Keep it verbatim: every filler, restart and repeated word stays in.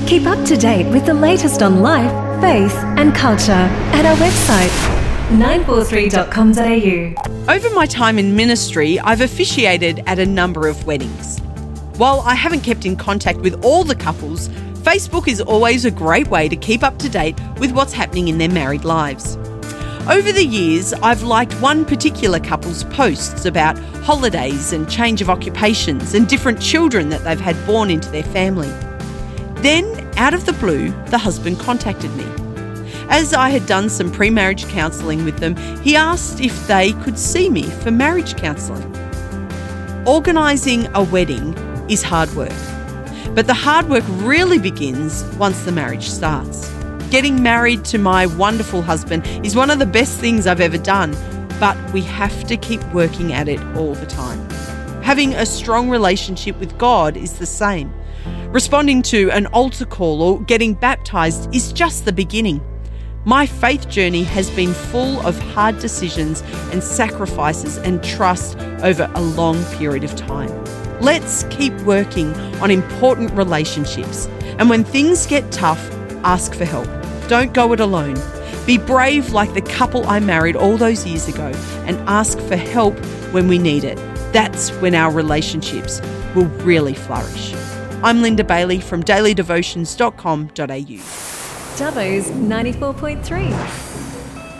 Keep up to date with the latest on life, faith and culture at our website, nine four three dot com dot a u. Over my time in ministry, I've officiated at a number of weddings. While I haven't kept in contact with all the couples, Facebook is always a great way to keep up to date with what's happening in their married lives. Over the years, I've liked one particular couple's posts about holidays and change of occupations and different children that they've had born into their family. Then, out of the blue, the husband contacted me. As I had done some pre-marriage counselling with them, he asked if they could see me for marriage counselling. Organising a wedding is hard work, but the hard work really begins once the marriage starts. Getting married to my wonderful husband is one of the best things I've ever done, but we have to keep working at it all the time. Having a strong relationship with God is the same. Responding to an altar call or getting baptised is just the beginning. My faith journey has been full of hard decisions and sacrifices and trust over a long period of time. Let's keep working on important relationships, and when things get tough, ask for help. Don't go it alone. Be brave like the couple I married all those years ago and ask for help when we need it. That's when our relationships will really flourish. I'm Linda Bailey from daily devotions dot com dot a u. Dubbo's ninety-four point three.